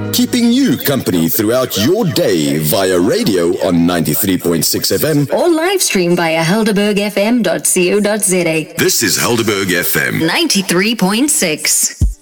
keeping you company throughout your day via radio on 93.6 FM or live stream via helderbergfm.co.za. This is Helderberg FM 93.6.